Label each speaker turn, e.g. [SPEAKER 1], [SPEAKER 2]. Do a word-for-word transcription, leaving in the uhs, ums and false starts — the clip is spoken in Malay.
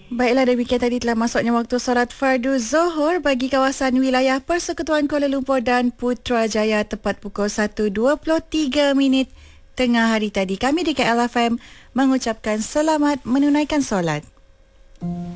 [SPEAKER 1] Baiklah, demikian tadi telah masuknya waktu solat fardu Zohor bagi kawasan wilayah Persekutuan Kuala Lumpur dan Putrajaya tepat pukul satu dua puluh tiga minit tengah hari tadi. Kami di K L F M mengucapkan selamat menunaikan solat.